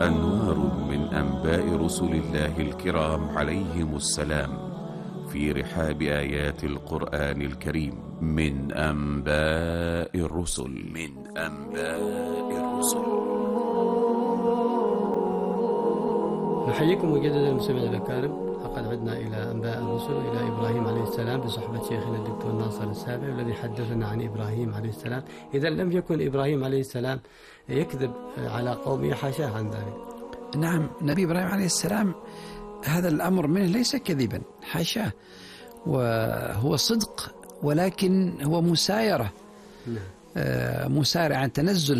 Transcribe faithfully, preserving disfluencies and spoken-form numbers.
أنوار من أنباء رسل الله الكرام عليهم السلام في رحاب آيات القرآن الكريم. من أنباء الرسل من أنباء الرسل نحييكم مجددا المستمعين الكرام. لقد عدنا إلى أنباء الرسل إلى إبراهيم عليه السلام بصحبة شيخنا الدكتور ناصر السابع الذي حدثنا عن إبراهيم عليه السلام. إذا لم يكن إبراهيم عليه السلام يكذب على قومه، حاشاه عن ذلك. نعم، نبي إبراهيم عليه السلام هذا الأمر منه ليس كذبا، حاشاه، وهو صدق، ولكن هو مسايرة، مسارع عن تنزل